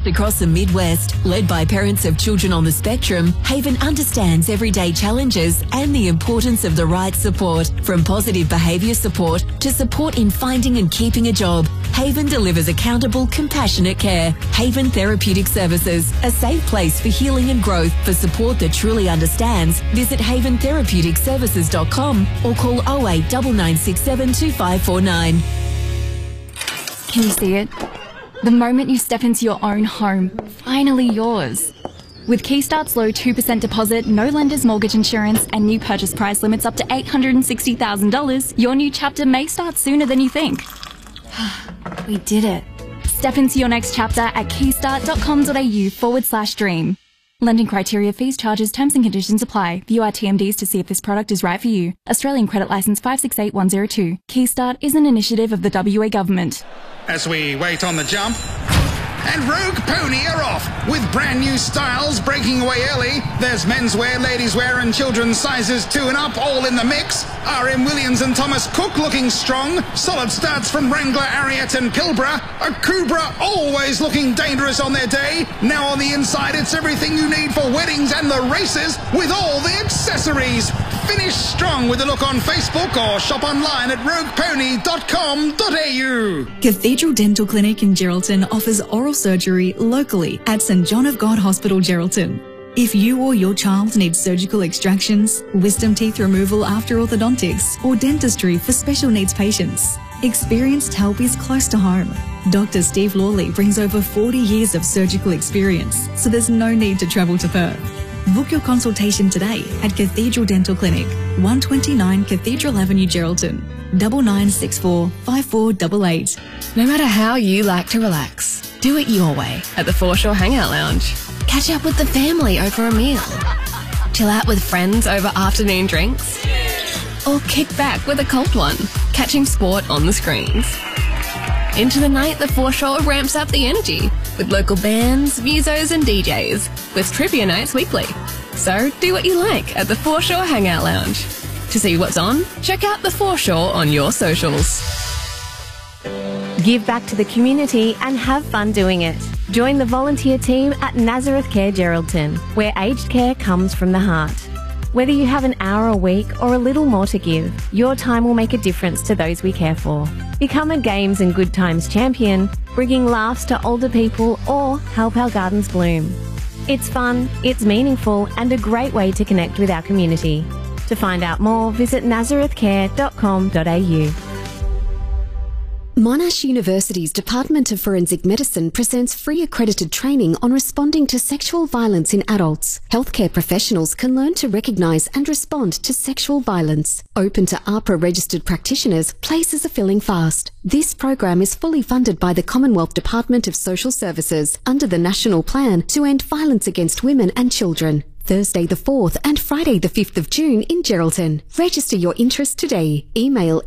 Across the Midwest, led by parents of children on the spectrum, Haven understands everyday challenges and the importance of the right support. From positive behaviour support to support in finding and keeping a job, Haven delivers accountable, compassionate care. Haven Therapeutic Services, a safe place for healing and growth. For support that truly understands, visit haventherapeuticservices.com or call 08 9967 2549. Can you see it? The moment you step into your own home, finally yours. With Keystart's low 2% deposit, no lender's mortgage insurance, and new purchase price limits up to $860,000, your new chapter may start sooner than you think. We did it. Step into your next chapter at keystart.com.au/dream. Lending criteria, fees, charges, terms and conditions apply. View our TMDs to see if this product is right for you. Australian Credit Licence 568102. Keystart is an initiative of the WA Government. As we wait on the jump, and Rogue Pony are off with brand new styles breaking away early. There's menswear, ladieswear and children's sizes 2 and up all in the mix. RM Williams and Thomas Cook looking strong. Solid starts from Wrangler, Ariat and Pilbara. A Kubra always looking dangerous on their day. Now on the inside, it's everything you need for weddings and the races with all the accessories. Finish strong with a look on Facebook or shop online at roguepony.com.au. Cathedral Dental Clinic in Geraldton offers oral surgery locally at St John of God Hospital, Geraldton. If you or your child needs surgical extractions, wisdom teeth removal after orthodontics, or dentistry for special needs patients, experienced help is close to home. Dr. Steve Lawley brings over 40 years of surgical experience, so there's no need to travel to Perth. Book your consultation today at Cathedral Dental Clinic, 129 Cathedral Avenue, Geraldton, 9964 5488. No matter how you like to relax, do it your way at the Foreshore Hangout Lounge. Catch up with the family over a meal. Chill out with friends over afternoon drinks. Or kick back with a cold one, catching sport on the screens. Into the night, the Foreshore ramps up the energy with local bands, musos and DJs with trivia nights weekly. So do what you like at the Foreshore Hangout Lounge. To see what's on, check out the Foreshore on your socials. Give back to the community and have fun doing it. Join the volunteer team at Nazareth Care Geraldton, where aged care comes from the heart. Whether you have an hour a week or a little more to give, your time will make a difference to those we care for. Become a Games and Good Times champion, bringing laughs to older people, or help our gardens bloom. It's fun, it's meaningful, and a great way to connect with our community. To find out more, visit nazarethcare.com.au. Monash University's Department of Forensic Medicine presents free accredited training on responding to sexual violence in adults. Healthcare professionals can learn to recognise and respond to sexual violence. Open to AHPRA registered practitioners, places are filling fast. This program is fully funded by the Commonwealth Department of Social Services under the National Plan to End Violence Against Women and Children. Thursday the 4th and Friday the 5th of June in Geraldton. Register your interest today. Email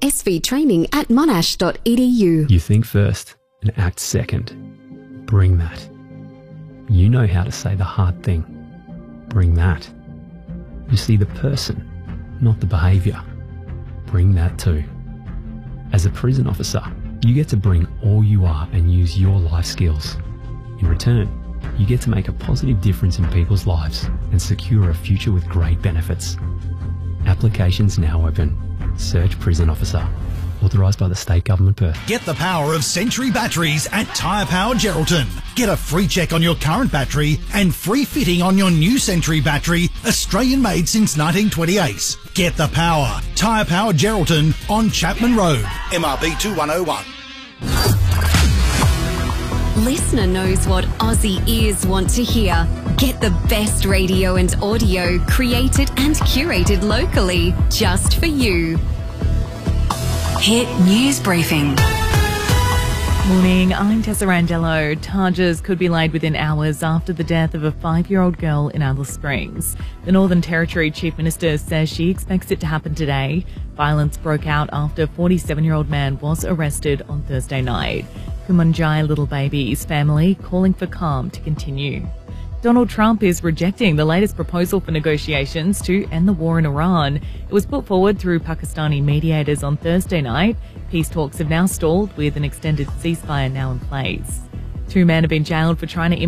svtraining@monash.edu. You think first and act second. Bring that. You know how to say the hard thing. Bring that. You see the person, not the behaviour. Bring that too. As a prison officer, you get to bring all you are and use your life skills. In return, you get to make a positive difference in people's lives and secure a future with great benefits. Applications now open. Search Prison Officer. Authorised by the State Government, Perth. Get the power of Century batteries at Tyre Power Geraldton. Get a free check on your current battery and free fitting on your new Century battery, Australian made since 1928. Get the power. Tyre Power Geraldton on Chapman Road. MRB 2101. Listener knows what Aussie ears want to hear. Get the best radio and audio created and curated locally just for you. Hit News Briefing. Morning, I'm Tessa Rangelo. Charges could be laid within hours after the death of a 5-year-old girl in Alice Springs. The Northern Territory Chief Minister says she expects it to happen today. Violence broke out after a 47-year-old man was arrested on Thursday night. Kumanjai Little Baby's family calling for calm to continue. Donald Trump is rejecting the latest proposal for negotiations to end the war in Iran. It was put forward through Pakistani mediators on Thursday night. Peace talks have now stalled with an extended ceasefire now in place. 2 men have been jailed for trying to